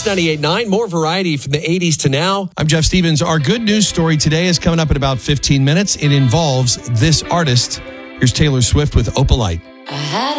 98.9. More variety from the 80s to now. I'm Jeff Stevens. Our good news story today is coming up in about 15 minutes. It involves this artist. Here's Taylor Swift with Opalite.